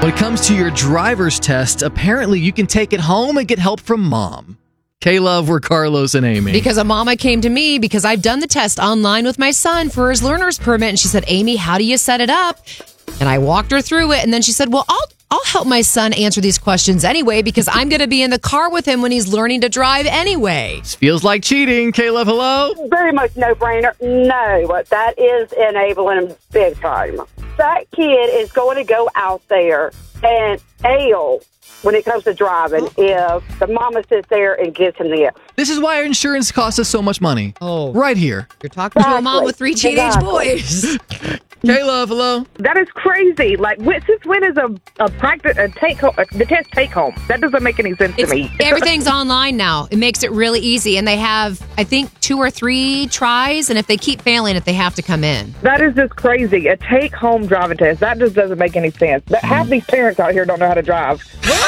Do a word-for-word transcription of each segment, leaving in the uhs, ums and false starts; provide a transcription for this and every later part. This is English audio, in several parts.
When it comes to your driver's test, apparently you can take it home and get help from Mom. K-Love, we're Carlos and Amy. Because a mama came to me because I've done the test online with my son for his learner's permit. And she said, Amy, how do you set it up? And I walked her through it. And then she said, well, I'll I'll help my son answer these questions anyway because I'm going to be in the car with him when he's learning to drive anyway. This feels like cheating. K-Love, hello? Very much no-brainer. No, but that is enabling him big time. That kid is going to go out there and fail when it comes to driving if the mama sits there and gives him the F. This is why our insurance costs us so much money. Oh. Right here. You're talking to a mom with three teenage Exactly. boys. K-Love, hello? That is crazy. Like, when, since when is a, a practice, a take home, a, the test take home? That doesn't make any sense It's, to me. everything's online now. It makes it really easy. And they have, I think, two or three tries. And if they keep failing it, they have to come in. That is just crazy. A take home driving test. That just doesn't make any sense. That, half these parents out here don't know how to drive.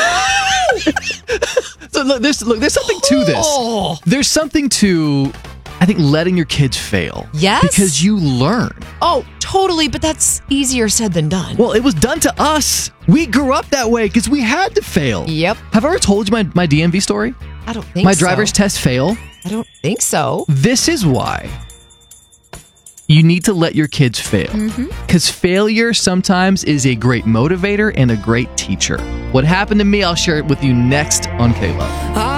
So look, there's look, there's something to this. Oh. There's something to, I think, letting your kids fail. Yes? Because you learn. Oh, totally. But that's easier said than done. Well, it was done to us. We grew up that way because we had to fail. Yep. Have I ever told you my, my D M V story? I don't think My so. driver's test fail? I don't think so. This is why you need to let your kids fail. Because failure sometimes is a great motivator and a great teacher. What happened to me, I'll share it with you next on K-Love.